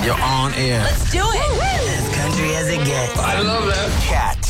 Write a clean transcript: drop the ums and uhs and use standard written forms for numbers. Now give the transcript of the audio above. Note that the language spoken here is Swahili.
You're on air. Let's do it. As country as it gets. I love that. Cat